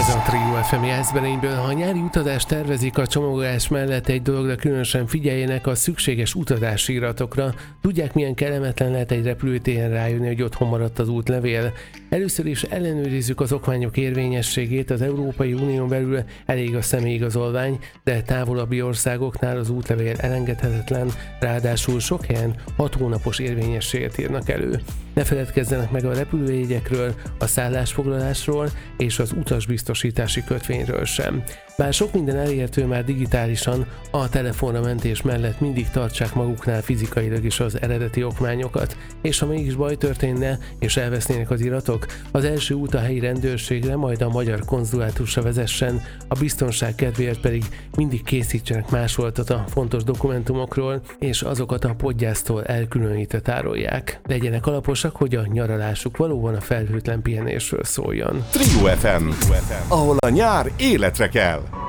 Ez a Trio FM Jászberényből. Ha nyári utazást tervezik, a csomagolás mellett egy dologra különösen figyeljenek: a szükséges utazási iratokra. Tudják, milyen kellemetlen lehet egy repülőtéren rájönni, hogy otthon maradt az útlevél. Először is ellenőrizzük az okmányok érvényességét. Az Európai Unión belül elég a személyigazolvány, de távolabbi országoknál az útlevél elengedhetetlen, ráadásul sok helyen 6 hónapos érvényességet írnak elő. Ne feledkezzenek meg a repülőjegyekről, a szállásfoglalásról és az utasbiztosítási kötvényről sem. Bár sok minden elérhető már digitálisan, a telefonra mentés mellett mindig tartsák maguknál fizikailag is az eredeti okmányokat, és ha mégis baj történne és elvesznének az iratok, az első út a helyi rendőrségre, majd a magyar konzulátusra vezessen, a biztonság kedvéért pedig mindig készítsenek másoltat a fontos dokumentumokról, és azokat a podgyásztól elkülönítve tárolják. Legyenek alaposak, hogy a nyaralásuk valóban a felhőtlen pihenésről szóljon. Trio FM, ahol a nyár életre kell.